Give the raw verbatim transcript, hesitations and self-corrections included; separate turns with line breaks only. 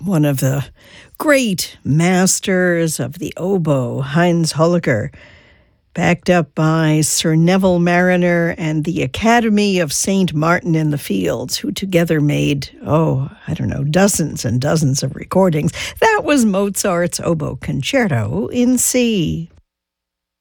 one of the great masters of the oboe, Heinz Holliger, backed up by Sir Neville Marriner and the Academy of Saint Martin in the Fields, who together made, oh, I don't know, dozens and dozens of recordings. That was Mozart's Oboe Concerto in C.